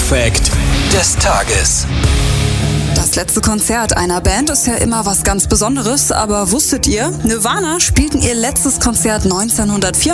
Fact des Tages. Das letzte Konzert einer Band ist ja immer was ganz Besonderes, aber wusstet ihr, Nirvana spielten ihr letztes Konzert 1994